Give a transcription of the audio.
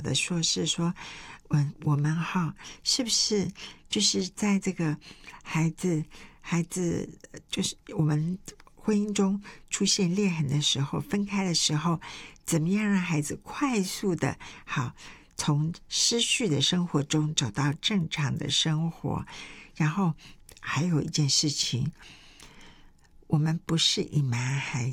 导的说是说，我们是不是就是在这个孩子就是我们婚姻中出现裂痕的时候，分开的时候，怎么样让孩子快速的从失序的生活中找到正常的生活。然后还有一件事情，我们不是隐瞒孩